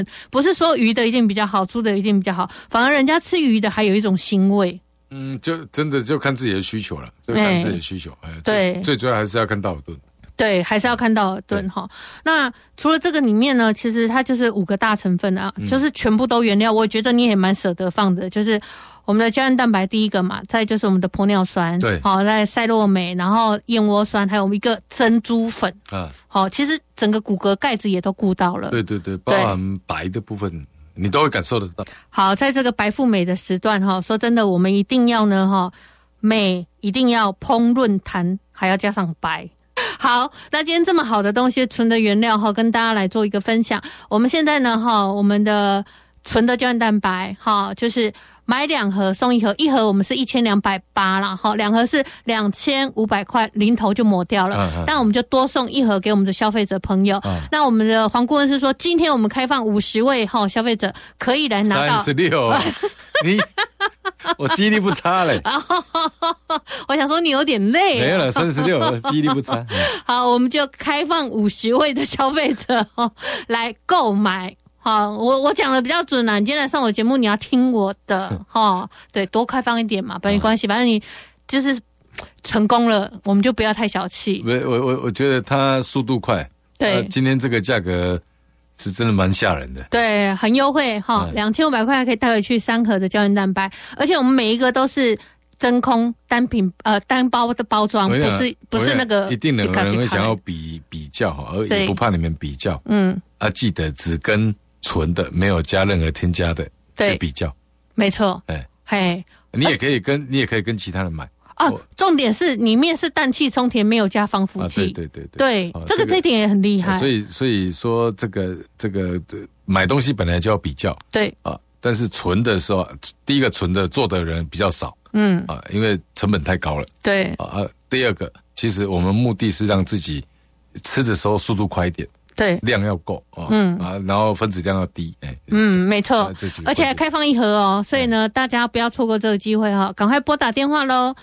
不是说鱼的一定比较好，猪的一定比较好，反而人家吃鱼的还有一种腥味。 就真的就看自己的需求了，就看自己的需求。 对， 最主要还是要看道尔顿。 对，还是要看道尔顿哈。那除了这个里面呢，其实它就是5个大成分啊，就是全部都原料。我觉得你也蛮舍得放的，就是我们的胶原蛋白第一个嘛，再就是我们的玻尿酸， 对， 好，再赛洛美，然后燕窝酸，还有我们一个珍珠粉好，其实整个骨骼盖子也都顾到了。 对，包含白的部分，你都会感受得到。 好，在这个白富美的时段哈，说真的，我们一定要呢哈，美一定要烹润弹，还要加上白。好，那今天这么好的东西，纯的原料哈，跟大家来做一个分享。我们现在呢哈，我们的纯的胶原蛋白哈，就是买2盒送1盒，1盒我们是1280啦哈，2盒是2500块，零头就抹掉了。但我们就多送1盒给我们的消费者朋友。那我们的黄顾问是说，今天我们开放50位哈消费者可以来拿到 36，我记忆力不差嘞。 我想说你有点累。 没有了，36，记忆力不差。 好，我们就开放50位的消费者来购买。好，我讲的比较准啦。你今天来上我节目，你要听我的哈。对，多开放一点嘛，没关系，反正你就是成功了，我们就不要太小气。 我觉得它速度快。 对， 今天这个价格是真的蛮吓人的。对， 很优惠哈，2500块可以带回去3盒的胶原蛋白，而且我们每一个都是真空单包的包装，不是那个。 一定有人会想要比较而也不怕你们比较。记得只跟纯的没有加任何添加的去比较。没错。你也可以跟其他人买。重点是里面是氮气充填，没有加防腐剂。对，这一点也很厉害。 所以说这个买东西本来就要比较。对但是纯的时候，第一个纯的做的人比较少。因为成本太高了。对第二个，其实我们目的是让自己吃的时候速度快一点。对，量要够然后分子量要低。没错，而且还开放1盒哦，所以呢，大家不要错过这个机会哈，赶快拨打电话咯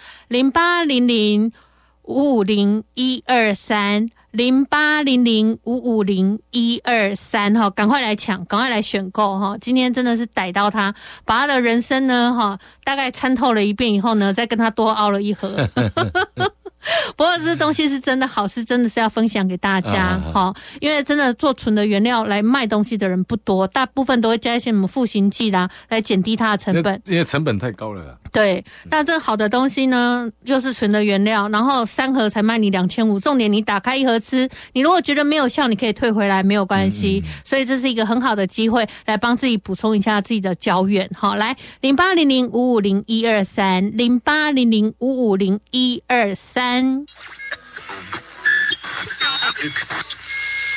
，0800550123 0800550123哈，赶快来抢，赶快来选购哈！今天真的是逮到他，把他的人生呢哈，大概参透了一遍以后呢，再跟他多熬了1盒。不过这东西是真的好，是真的是要分享给大家因为真的做纯的原料来卖东西的人不多，大部分都会加一些什么复形剂啦，来减低它的成本，因为成本太高了啦。对，但这好的东西呢，又是纯的原料，然后3盒才卖你2500，重点你打开1盒吃，你如果觉得没有效，你可以退回来，没有关系。所以这是一个很好的机会，来帮自己补充一下自己的胶原。好，来0800550123 0800550123。